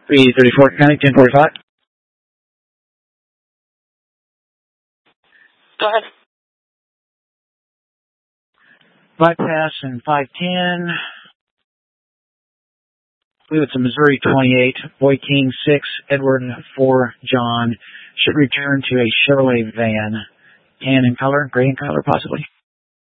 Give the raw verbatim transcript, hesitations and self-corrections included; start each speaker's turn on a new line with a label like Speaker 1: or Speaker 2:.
Speaker 1: three thirty-four County, ten forty-five.
Speaker 2: Go ahead.
Speaker 1: Bypass and five ten. I believe it's a Missouri twenty-eight, Boy King six, Edward four, John. Should return to a Chevrolet van. Tan in color, gray in color possibly.